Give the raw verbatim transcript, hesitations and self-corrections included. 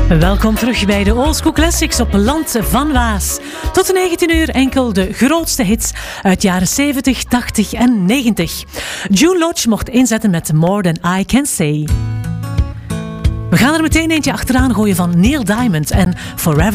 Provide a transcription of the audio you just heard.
Welkom terug bij de Oldschool Classics op Land van Waas. Tot de negentien uur enkel de grootste hits uit jaren zeventig, tachtig en negentig. June Lodge mocht inzetten met More Than I Can Say. We gaan er meteen eentje achteraan gooien van Neil Diamond en Forever